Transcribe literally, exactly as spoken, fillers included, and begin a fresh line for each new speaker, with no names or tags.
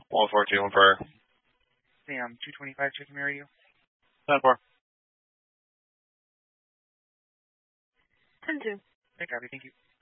one four two, one for
Sam, two twenty-five, checking my radio.
ten four.
ten two.
Okay, copy, thank you.